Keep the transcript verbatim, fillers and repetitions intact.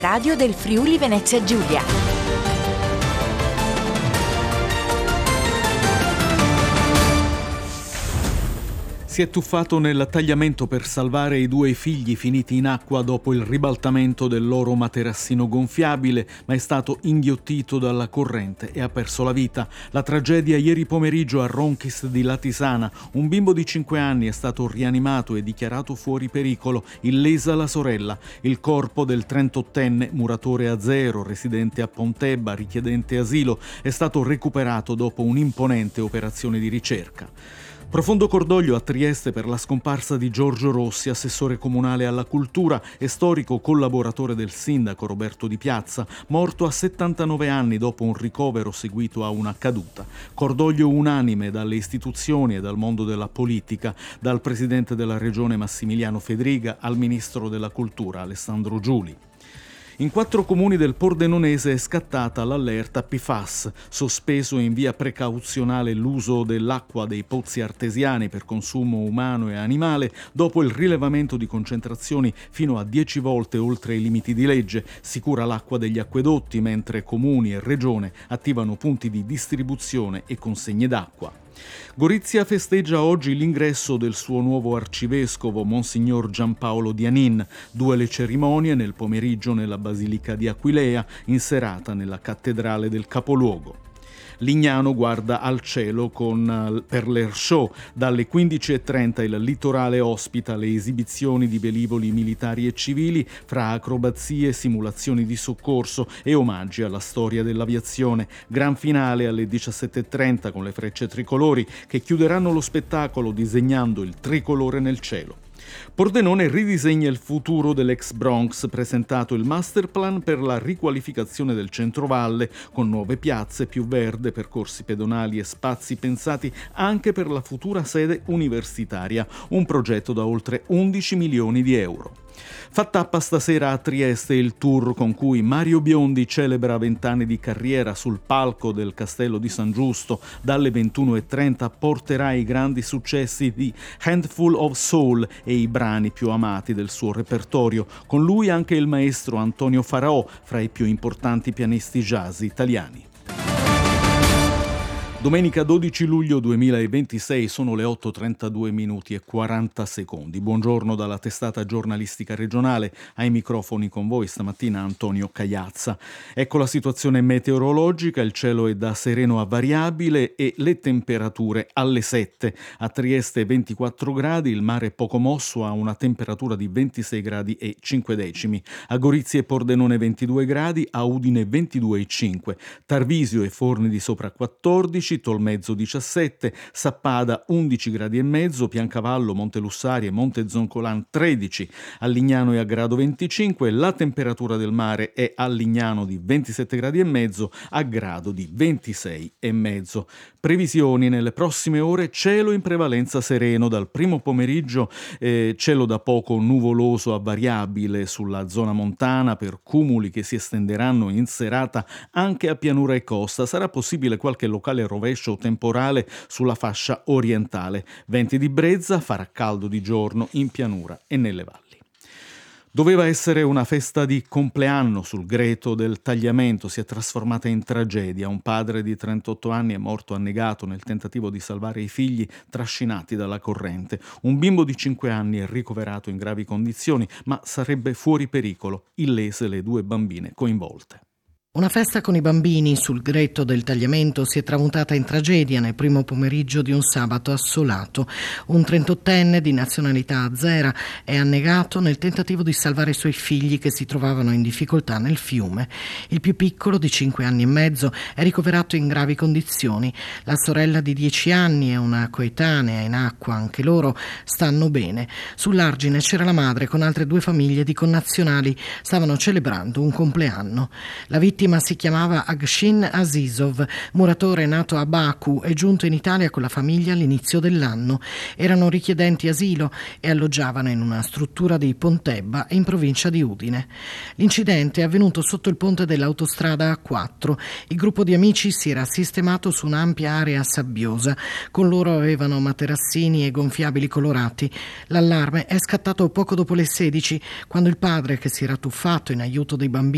Radio del Friuli Venezia Giulia. Si è tuffato nel tagliamento per salvare i due figli finiti in acqua dopo il ribaltamento del loro materassino gonfiabile, ma è stato inghiottito dalla corrente e ha perso la vita. La tragedia ieri pomeriggio a Ronchis di Latisana. Un bimbo di cinque anni è stato rianimato e dichiarato fuori pericolo, illesa la sorella. Il corpo del trentottenne, muratore azero, residente a Pontebba, richiedente asilo, è stato recuperato dopo un'imponente operazione di ricerca. Profondo cordoglio a Trieste per la scomparsa di Giorgio Rossi, assessore comunale alla cultura e storico collaboratore del sindaco Roberto Di Piazza, morto a settantanove anni dopo un ricovero seguito a una caduta. Cordoglio unanime dalle istituzioni e dal mondo della politica, dal presidente della regione Massimiliano Fedriga al ministro della cultura Alessandro Giuli. In quattro comuni del Pordenonese è scattata l'allerta P FAS, sospeso in via precauzionale l'uso dell'acqua dei pozzi artesiani per consumo umano e animale dopo il rilevamento di concentrazioni fino a dieci volte oltre i limiti di legge. Si cura l'acqua degli acquedotti, mentre comuni e regione attivano punti di distribuzione e consegne d'acqua. Gorizia festeggia oggi l'ingresso del suo nuovo arcivescovo, Monsignor Giampaolo Dianin. Due le cerimonie, nel pomeriggio nella Basilica di Aquilea, in serata nella cattedrale del capoluogo. Lignano guarda al cielo con, per l'Air Show. Dalle quindici e trenta il litorale ospita le esibizioni di velivoli militari e civili, fra acrobazie, simulazioni di soccorso e omaggi alla storia dell'aviazione. Gran finale alle diciassette e trenta con le frecce tricolori che chiuderanno lo spettacolo disegnando il tricolore nel cielo. Pordenone ridisegna il futuro dell'ex Bronx, presentato il master plan per la riqualificazione del centrovalle con nuove piazze, più verde, percorsi pedonali e spazi pensati anche per la futura sede universitaria, un progetto da oltre undici milioni di euro. Fa tappa stasera a Trieste il tour con cui Mario Biondi celebra vent'anni di carriera sul palco del Castello di San Giusto. Dalle ventuno e trenta porterà i grandi successi di Handful of Soul e i brani più amati del suo repertorio. Con lui anche il maestro Antonio Faraò, fra i più importanti pianisti jazz italiani. Domenica dodici luglio duemilaventisei, sono le otto e trentadue minuti e quaranta secondi. Buongiorno dalla testata giornalistica regionale, ai microfoni con voi stamattina Antonio Cagliazza. Ecco la situazione meteorologica: il cielo è da sereno a variabile e le temperature alle sette. A Trieste ventiquattro gradi, il mare è poco mosso, ha una temperatura di ventisei gradi e cinque decimi. A Gorizia e Pordenone ventidue gradi, a Udine ventidue e cinque. Tarvisio e Forni di Sopra quattordici, Tolmezzo diciassette, Sappada undici gradi e mezzo, Piancavallo, Montelussari e Montezoncolan tredici, a Lignano è a grado venticinque, la temperatura del mare è a Lignano di ventisette gradi e mezzo, a grado di ventisei e mezzo. Previsioni: nelle prossime ore cielo in prevalenza sereno, dal primo pomeriggio eh, cielo da poco nuvoloso a variabile sulla zona montana per cumuli che si estenderanno in serata anche a pianura e costa. Sarà possibile qualche locale rovescio temporale sulla fascia orientale. Venti di brezza, farà caldo di giorno in pianura e nelle valli. Doveva essere una festa di compleanno sul greto del tagliamento, si è trasformata in tragedia. Un padre di trentotto anni è morto annegato nel tentativo di salvare i figli trascinati dalla corrente. Un bimbo di cinque anni è ricoverato in gravi condizioni, ma sarebbe fuori pericolo, illese le due bambine coinvolte. Una festa con i bambini sul greto del tagliamento si è tramutata in tragedia nel primo pomeriggio di un sabato assolato. Un trentottenne di nazionalità azera è annegato nel tentativo di salvare i suoi figli che si trovavano in difficoltà nel fiume. Il più piccolo, di cinque anni e mezzo, è ricoverato in gravi condizioni. La sorella di dieci anni e una coetanea in acqua, anche loro stanno bene. Sull'argine c'era la madre con altre due famiglie di connazionali, stavano celebrando un compleanno. La vittima La vittima si chiamava Agshin Azizov, muratore nato a Baku e giunto in Italia con la famiglia all'inizio dell'anno. Erano richiedenti asilo e alloggiavano in una struttura di Pontebba in provincia di Udine. L'incidente è avvenuto sotto il ponte dell'autostrada A quattro. Il gruppo di amici si era sistemato su un'ampia area sabbiosa. Con loro avevano materassini e gonfiabili colorati. L'allarme è scattato poco dopo le sedici, quando il padre, che si era tuffato in aiuto dei bambini